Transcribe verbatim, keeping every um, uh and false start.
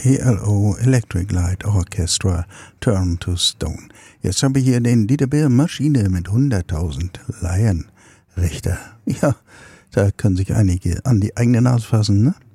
E L O Electric Light Orchestra Turn to Stone. Jetzt habe ich hier den Dieter Beer Maschine mit hunderttausend Laienrichter. Ja, da können sich einige an die eigene Nase fassen, ne?